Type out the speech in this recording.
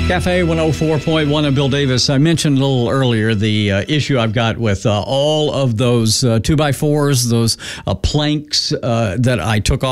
Cafe 104.1 and Bill Davis. I mentioned a little earlier the issue I've got with all of those 2x4s, those planks that I took off